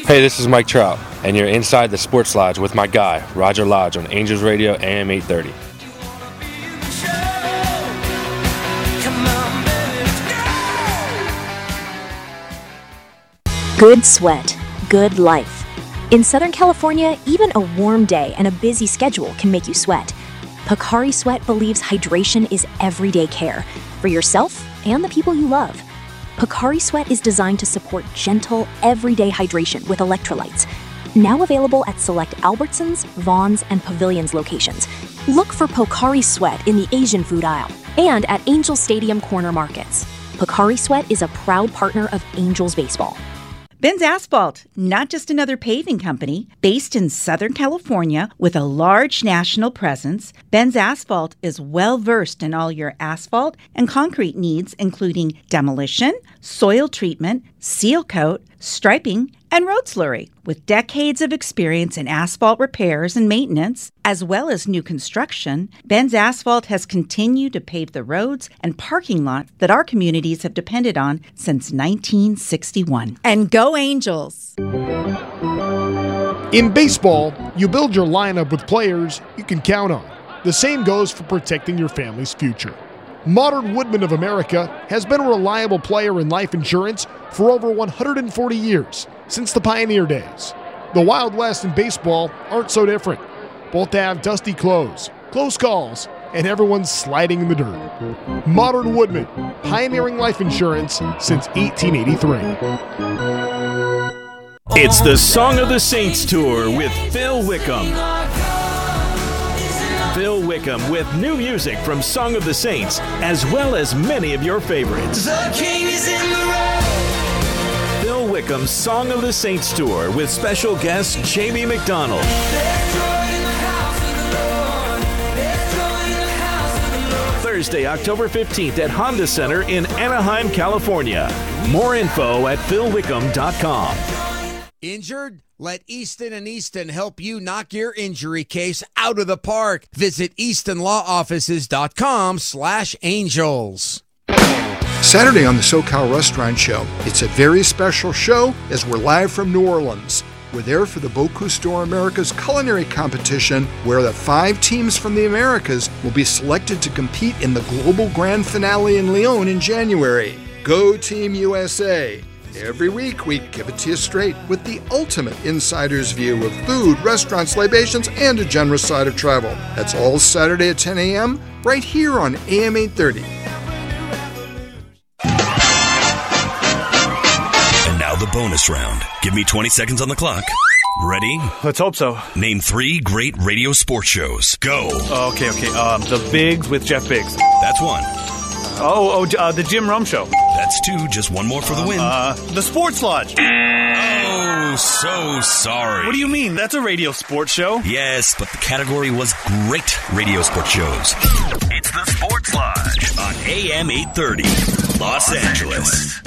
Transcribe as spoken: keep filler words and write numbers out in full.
Hey, this is Mike Trout, and you're inside the Sports Lodge with my guy, Roger Lodge, on Angels Radio, A M eight thirty. Good sweat, good life. In Southern California, even a warm day and a busy schedule can make you sweat. Pocari Sweat believes hydration is everyday care for yourself and the people you love. Pocari Sweat is designed to support gentle, everyday hydration with electrolytes. Now available at select Albertsons, Vons, and Pavilions locations. Look for Pocari Sweat in the Asian food aisle and at Angel Stadium corner markets. Pocari Sweat is a proud partner of Angels Baseball. Benz Asphalt, not just another paving company. Based in Southern California with a large national presence, Benz Asphalt is well-versed in all your asphalt and concrete needs, including demolition, soil treatment, seal coat, striping, and road slurry. With decades of experience in asphalt repairs and maintenance, as well as new construction, Benz Asphalt has continued to pave the roads and parking lots that our communities have depended on since nineteen sixty-one. And go Angels! In baseball, you build your lineup with players you can count on. The same goes for protecting your family's future. Modern Woodmen of America has been a reliable player in life insurance for over one hundred forty years, since the pioneer days. The Wild West and baseball aren't so different. Both have dusty clothes, close calls, and everyone's sliding in the dirt. Modern Woodmen, pioneering life insurance since eighteen eighty-three. It's the Song of the Saints Tour with Phil Wickham. Phil Wickham with new music from Song of the Saints, as well as many of your favorites. The King is in the road. Phil Wickham's Song of the Saints Tour with special guest Jamie McDonald. Thursday, October fifteenth at Honda Center in Anaheim, California. More info at phil wickham dot com. Injured? Let Easton and Easton help you knock your injury case out of the park. Visit easton law offices dot com slash angels. Saturday on the SoCal Restaurant Show. It's a very special show as we're live from New Orleans. We're there for the Bocuse d'Or Americas culinary competition, where the five teams from the Americas will be selected to compete in the global grand finale in Lyon in January. Go Team U S A! Every week, we give it to you straight with the ultimate insider's view of food, restaurants, libations, and a generous side of travel. That's all Saturday at ten a.m. right here on A M eight thirty. And now the bonus round. Give me twenty seconds on the clock. Ready? Let's hope so. Name three great radio sports shows. Go. Okay, okay. Um, The Bigs with Jeff Biggs. That's one. Oh, oh, uh, the Jim Rome Show. That's two. Just one more for the win. Uh, the Sports Lodge. Oh, so sorry. What do you mean? That's a radio sports show. Yes, but the category was great radio sports shows. It's the Sports Lodge on A M eight thirty, Los Angeles.